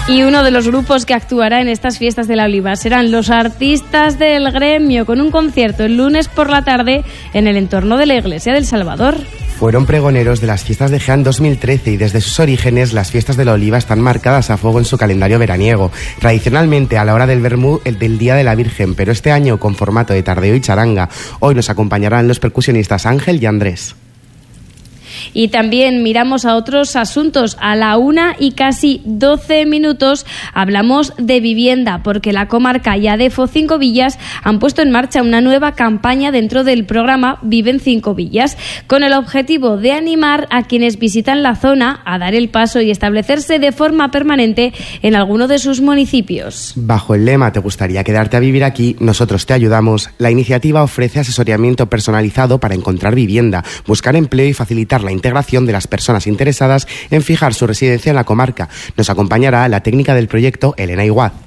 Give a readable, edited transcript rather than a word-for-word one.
Y uno de los grupos que actuará en estas fiestas de la Oliva serán los artistas del gremio, con un concierto el lunes por la tarde en el entorno de la Iglesia del Salvador. Fueron pregoneros de las fiestas de Jaén 2013 y desde sus orígenes las fiestas de la Oliva están marcadas a fuego en su calendario veraniego. Tradicionalmente a la hora del vermú, el del Día de la Virgen, pero este año con formato de tardeo y charanga. Hoy nos acompañarán los percusionistas Ángel y Andrés. Y también miramos a otros asuntos. A la 1:12 hablamos de vivienda, porque la comarca y ADEFO 5 Villas han puesto en marcha una nueva campaña dentro del programa Viven 5 Villas, con el objetivo de animar a quienes visitan la zona a dar el paso y establecerse de forma permanente en alguno de sus municipios. Bajo el lema ¿Te gustaría quedarte a vivir aquí? Nosotros te ayudamos. La iniciativa ofrece asesoramiento personalizado para encontrar vivienda, buscar empleo y facilitar la integración de las personas interesadas en fijar su residencia en la comarca. Nos acompañará la técnica del proyecto, Elena Iguaz.